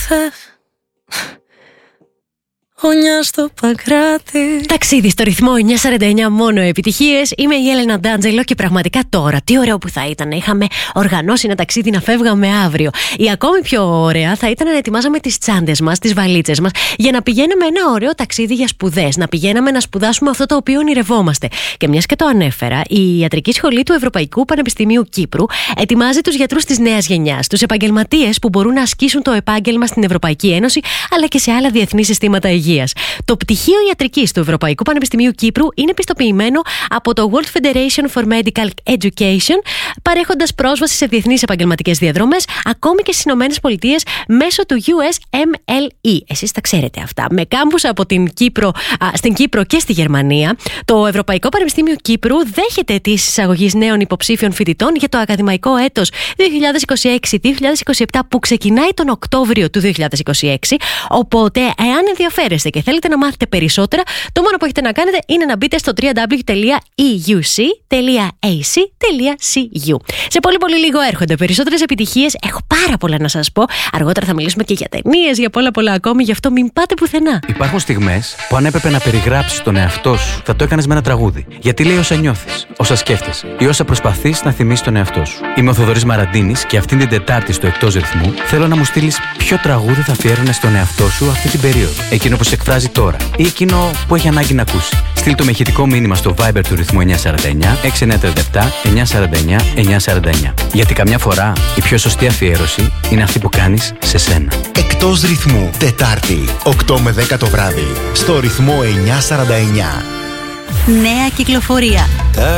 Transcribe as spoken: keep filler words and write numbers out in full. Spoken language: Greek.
ήρθε Ονιά στο Παγκράτη. Ταξίδι στο ρυθμό εννιακόσια σαράντα εννιά, μόνο επιτυχίες. Είμαι η Έλενα Ντάντζελο και πραγματικά τώρα τι ωραίο που θα ήταν να είχαμε οργανώσει ένα ταξίδι να φεύγαμε αύριο. Ή ακόμη πιο ωραία θα ήταν να ετοιμάζαμε τις τσάντες μας, τις βαλίτσες μας, για να πηγαίνουμε ένα ωραίο ταξίδι για σπουδές. Να πηγαίναμε να σπουδάσουμε αυτό το οποίο ονειρευόμαστε. Και μιας και το ανέφερα, η Ιατρική Σχολή του Ευρωπαϊκού Πανεπιστημίου Κύπρου ετοιμάζει τους γιατρούς της νέας γενιάς, τους επαγγελματίες που μπορούν να ασκήσουν το επάγγελμα στην Ευρωπαϊκή Ένωση αλλά και σε άλλα διεθνή συστήματα υγείας. Το πτυχίο ιατρικής του Ευρωπαϊκού Πανεπιστημίου Κύπρου είναι πιστοποιημένο από το World Federation for Medical Education, παρέχοντας πρόσβαση σε διεθνείς επαγγελματικές διαδρομές, ακόμη και στις Ηνωμένες Πολιτείες μέσω του γιου ες εμ ελ ι. Εσείς τα ξέρετε αυτά. Με κάμπους από την Κύπρο, α, στην Κύπρο και στη Γερμανία, το Ευρωπαϊκό Πανεπιστήμιο Κύπρου δέχεται αιτήσεις εισαγωγής νέων υποψήφιων φοιτητών για το ακαδημαϊκό έτος δύο χιλιάδες είκοσι έξι δύο χιλιάδες είκοσι επτά που ξεκινάει τον Οκτώβριο του δύο χιλιάδες είκοσι έξι. Οπότε, εάν ενδιαφέρεστε και θέλετε να μάθετε περισσότερα, το μόνο που έχετε να κάνετε είναι να μπείτε στο double-u double-u double-u τελεία ι γιου σι τελεία έι σι τελεία σι γιου. Σε πολύ πολύ λίγο έρχονται περισσότερες επιτυχίες. Έχω πάρα πολλά να σας πω. Αργότερα θα μιλήσουμε και για ταινίες, για πολλά πολλά ακόμη. Γι' αυτό μην πάτε πουθενά. Υπάρχουν στιγμές που αν έπρεπε να περιγράψεις τον εαυτό σου, θα το έκανες με ένα τραγούδι. Γιατί λέει όσα νιώθεις, όσα σκέφτεσαι ή όσα προσπαθείς να θυμίσεις τον εαυτό σου. Είμαι ο Θοδωρής Μαραντίνης και αυτήν την Τετάρτη στο Εκτός Ρυθμού θέλω να μου στείλεις ποιο τραγούδι θα αφιέρωνες στον εαυτό σου αυτή την περίοδο. Εκείνο που σε εκφράζει τώρα ή εκείνο που έχει ανάγκη να ακούσει. Στείλ το με ηχητικό μήνυμα στο Viber του ρυθμού εννιακόσια σαράντα εννιά έξι εννιά τρία επτά εννιακόσια σαράντα εννιά εννιακόσια σαράντα εννιά. Γιατί καμιά φορά η πιο σωστή αφιέρωση είναι αυτή που κάνεις σε σένα. Εκτός Ρυθμού, Τετάρτη, οκτώ με δέκα το βράδυ, στο ρυθμό εννιακόσια σαράντα εννιά. Νέα κυκλοφορία.